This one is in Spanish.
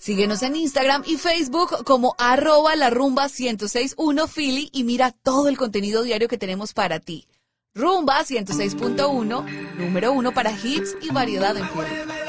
Síguenos en Instagram y Facebook como @larumba1061 Philly y mira todo el contenido diario que tenemos para ti. Rumba 106.1, número 1 para hits y variedad en Philly.